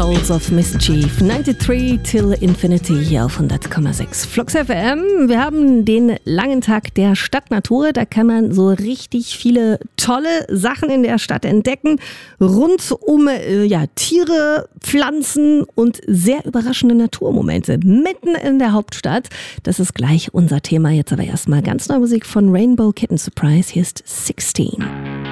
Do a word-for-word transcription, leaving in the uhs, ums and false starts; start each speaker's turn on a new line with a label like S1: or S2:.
S1: Souls of Mischief, neunundneunzig till Infinity hier auf hundert Komma sechs Flux F M. Wir haben den langen Tag der Stadtnatur, da kann man so richtig viele tolle Sachen in der Stadt entdecken, rund um äh, ja, Tiere, Pflanzen und sehr überraschende Naturmomente mitten in der Hauptstadt. Das ist gleich unser Thema, jetzt aber erstmal ganz neue Musik von Rainbow Kitten Surprise, hier ist sechzehn.